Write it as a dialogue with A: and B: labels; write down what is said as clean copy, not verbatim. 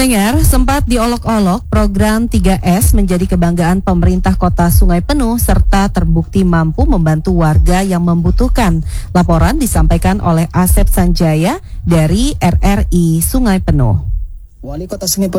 A: Pendengar, sempat diolok-olok program 3S menjadi kebanggaan pemerintah Kota Sungai Penuh serta terbukti mampu membantu warga yang membutuhkan. Laporan disampaikan oleh Asep Sanjaya dari RRI Sungai Penuh.
B: Wali Kota Sungai Penuh